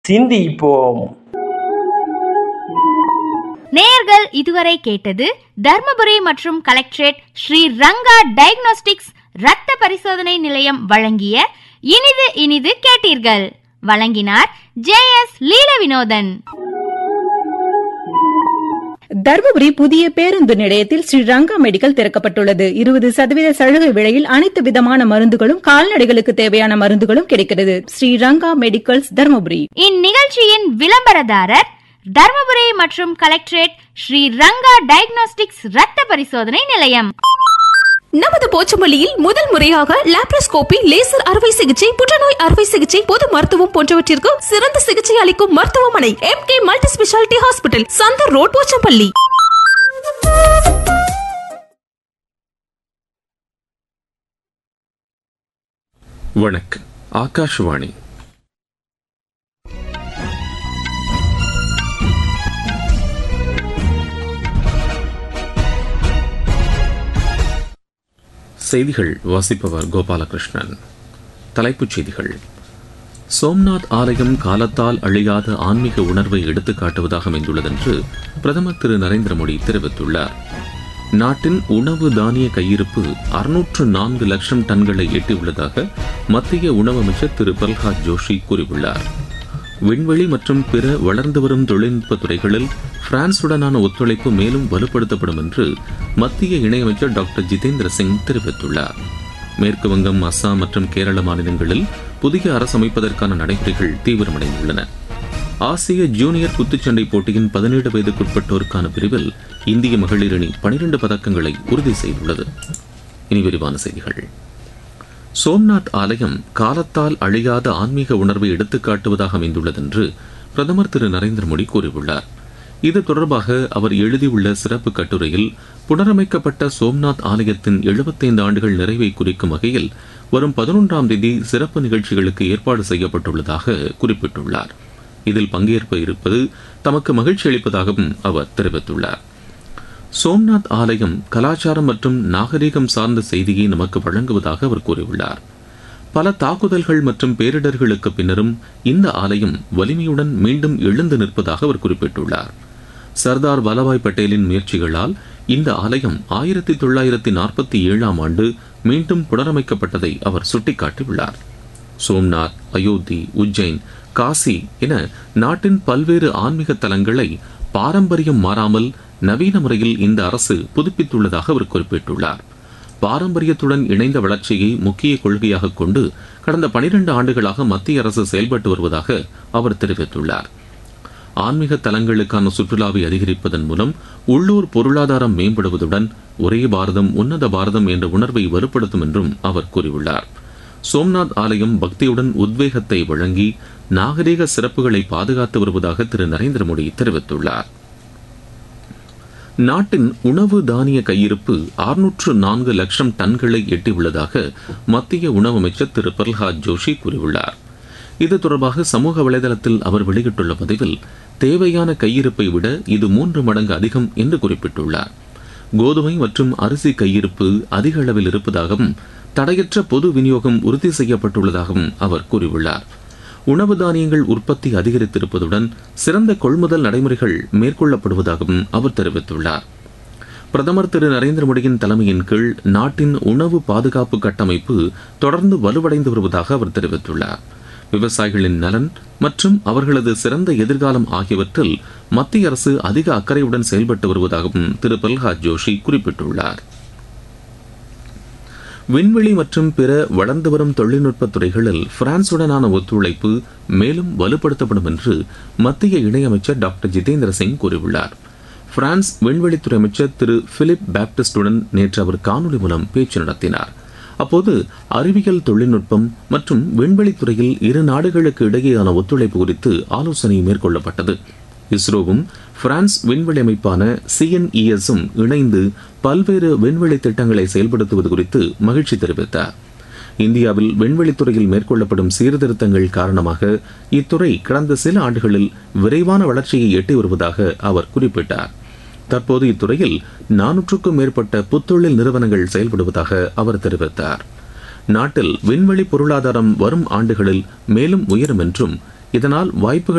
சிந்திப்போம். நேயர்கள் இதுவரை கேட்டது தர்மபுரி மற்றும் கலெக்டரேட் ஸ்ரீ ரங்கா டயக்னோஸ்டிக்ஸ் இரத்த பரிசோதனை நிலையம் வழங்கிய இனிது இனிது கேட்டீர்கள். வழங்கினார் ஜே.எஸ். லீல வினோதன். தர்மபுரி புதிய பேருந்து நிலையத்தில் ஸ்ரீ ரங்கா மெடிக்கல் திறக்கப்பட்டுள்ளது. 20% சலுகை விலையில் அனைத்து விதமான மருந்துகளும் கால்நடைகளுக்கு தேவையான மருந்துகளும் கிடைக்கிறது. ஸ்ரீ ரங்கா மெடிக்கல்ஸ், தர்மபுரி. இந்நிகழ்ச்சியின் விளம்பரதாரர் தர்மபுரி மற்றும் கலெக்டரேட் ஸ்ரீ ரங்கா டயக்னோஸ்டிக்ஸ் இரத்த பரிசோதனை நிலையம். நமது போச்சமல்லியில் முதல் முறையாக லாப்ரோஸ்கோபி, லேசர் அறுவை சிகிச்சை, புற்றுநோய் அறுவை சிகிச்சை, பொது மருத்துவம் போன்றவற்றிற்கு சிறந்த சிகிச்சை அளிக்கும் மருத்துவமனை MK. Multi speciality hospital, Chandar road, Pochampalli. வணக்கம். ஆகாஷவாணி. செய்திகள் வாசிப்பவர் கோபாலகிருஷ்ணன். தலைப்புச் செய்திகள். சோம்நாத் ஆலயம் காலத்தால் அழியாத ஆன்மீக உணர்வை எடுத்துக்காட்டுவதாக அமைந்துள்ளதென்று பிரதமர் திரு நரேந்திர மோடி தெரிவித்துள்ளார். நாட்டின் உணவு தானிய கையிருப்பு 604 லட்சம் டன்களை எட்டியுள்ளதாக மத்திய உணவு அமைச்சர் திரு பிரல்ஹாத் ஜோஷி கூறியுள்ளார். விண்வெளி மற்றும் பிற வளர்ந்து வரும் தொழில்நுட்ப துறைகளில் பிரான்சுடனான ஒத்துழைப்பு மேலும் வலுப்படுத்தப்படும் என்று மத்திய இணையமைச்சர் டாக்டர் ஜிதேந்திர சிங் தெரிவித்துள்ளார். மேற்குவங்கம், அஸ்ஸாம் மற்றும் கேரள மாநிலங்களில் புதிய அரசு அமைப்பதற்கான நடைமுறைகள் தீவிரமடைந்துள்ளன. ஆசிய ஜூனியர் குத்துச்சண்டை போட்டியின் 17 வயதுக்குட்பட்டோருக்கான பிரிவில் இந்திய மகளிர் அணி 12 பதக்கங்களை உறுதி செய்துள்ளது. இனி விரிவான செய்திகள். சோம்நாத் ஆலயம் காலத்தால் அழியாத ஆன்மீக உணர்வை எடுத்துக்காட்டுவதாக அமைந்துள்ளதென்று பிரதமர் திரு நரேந்திர மோடி கூறியுள்ளார். இது தொடர்பாக அவர் எழுதியுள்ள சிறப்பு கட்டுரையில் புனரமைக்கப்பட்ட சோம்நாத் ஆலயத்தின் 75 ஆண்டுகள் நிறைவை குறிக்கும் வகையில் வரும் 11ஆம் தேதி சிறப்பு நிகழ்ச்சிகளுக்கு ஏற்பாடு செய்யப்பட்டுள்ளதாக குறிப்பிட்டுள்ளார். இதில் பங்கேற்ப இருப்பது தமக்கு மகிழ்ச்சி அளிப்பதாகவும் அவர் தெரிவித்துள்ளார். சோம்நாத் ஆலயம் கலாச்சாரம் மற்றும் நாகரீகம் சார்ந்த செய்தியை நமக்கு வழங்குவதாக அவர் கூறியுள்ளார். பல தாக்குதல்கள் மற்றும் பேரிடர்களுக்கு பின்னரும் இந்த ஆலயம் வலிமையுடன் மீண்டும் எழுந்து நிற்பதாக அவர் குறிப்பிட்டுள்ளார். சர்தார் வல்லபாய் பட்டேலின் முயற்சிகளால் இந்த ஆலயம் 1947ஆம் ஆண்டு மீண்டும் புனரமைக்கப்பட்டதை அவர் சுட்டிக்காட்டியுள்ளார். சோம்நாத், அயோத்தி, உஜ்ஜைன், காசி என நாட்டின் பல்வேறு ஆன்மீக தலங்களை பாரம்பரியம் மாறாமல் நவீன முறையில் இந்த அரசு புதுப்பித்துள்ளதாக அவர் குறிப்பிட்டுள்ளார். பாரம்பரியத்துடன் இணைந்த வளர்ச்சியை முக்கிய கொள்கையாக கொண்டு கடந்த 12 ஆண்டுகளாக மத்திய அரசு செயல்பட்டு வருவதாக அவர் தெரிவித்துள்ளார். ஆன்மீக தலங்களுக்கான சுற்றுலாவை அதிகரிப்பதன் மூலம் உள்ளூர் பொருளாதாரம் மேம்படுவதுடன் ஒரே பாரதம் உன்னத பாரதம் என்ற உணர்வை வலுப்படுத்தும் என்றும் அவர் கூறியுள்ளார். சோம்நாத் ஆலயம் பக்தியுடன் உத்வேகத்தை வழங்கி நாகரீக சிறப்புகளை பாதுகாத்து வருவதாக திரு நரேந்திர மோடி தெரிவித்துள்ளார். நாட்டின் உணவு தானிய கையிருப்பு 604 லட்சம் டன்களை எட்டியுள்ளதாக மத்திய உணவு அமைச்சர் திரு பிரல்ஹாத் ஜோஷி கூறியுள்ளார். இது தொடர்பாக சமூக வலைதளத்தில் அவர் வெளியிட்டுள்ள பதிவில் தேவையான கையிருப்பை விட இது 3 மடங்கு அதிகம் என்று குறிப்பிட்டுள்ளார். கோதுமை மற்றும் அரிசி கையிருப்பு அதிக அளவில் இருப்பதாகவும் தடையற்ற பொது விநியோகம் உறுதி செய்யப்பட்டுள்ளதாகவும் அவர் கூறியுள்ளார். உணவு தானியங்கள் உற்பத்தி அதிகரித்திருப்பதுடன் சிறந்த கொள்முதல் நடைமுறைகள் மேற்கொள்ளப்படுவதாகவும் அவர் தெரிவித்துள்ளார். பிரதமர் திரு நரேந்திர மோடியின் தலைமையின் கீழ் நாட்டின் உணவு பாதுகாப்பு கட்டமைப்பு தொடர்ந்து வலுவடைந்து வருவதாக அவர் தெரிவித்துள்ளார். விவசாயிகளின் நலன் மற்றும் அவர்களது சிறந்த எதிர்காலம் ஆகியவற்றில் மத்திய அரசு அதிக அக்கறையுடன் செயல்பட்டு வருவதாகவும் திரு பிரல்ஹாத் ஜோஷி குறிப்பிட்டுள்ளார். விண்வெளி மற்றும் பிற வளர்ந்து வரும் தொழில்நுட்ப துறைகளில் பிரான்சுடனான ஒத்துழைப்பு மேலும் வலுப்படுத்தப்படும் என்று மத்திய இணையமைச்சர் டாக்டர் ஜிதேந்திர சிங் கூறியுள்ளார். பிரான்ஸ் விண்வெளித்துறை அமைச்சர் திரு பிலிப் பாப்டிஸ்டுடன் நேற்று அவர் காணொலி மூலம் பேச்சு நடத்தினார். அப்போது அறிவியல் தொழில்நுட்பம் மற்றும் விண்வெளித்துறையில் இரு நாடுகளுக்கு இடையேயான ஒத்துழைப்பு குறித்து ஆலோசனை மேற்கொள்ளப்பட்டது. இஸ்ரோவும் பிரான்ஸ் விண்வெளி அமைப்பான CNES-உம் இணைந்து பல்வேறு விண்வெளி திட்டங்களை செயல்படுத்துவது குறித்து மகிழ்ச்சி தெரிவித்தார். இந்தியாவில் விண்வெளித்துறையில் மேற்கொள்ளப்படும் சீர்திருத்தங்கள் காரணமாக இத்துறை கடந்த சில ஆண்டுகளில் விரைவான வளர்ச்சியை எட்டி வருவதாக அவர் குறிப்பிட்டார். தற்போது இத்துறையில் 400க்கும் மேற்பட்ட புத்தொழில் நிறுவனங்கள் செயல்படுவதாக அவர் தெரிவித்தார். நாட்டில் விண்வெளி பொருளாதாரம் வரும் ஆண்டுகளில் மேலும் உயரும் என்றும் இதனால் வாய்ப்புகள்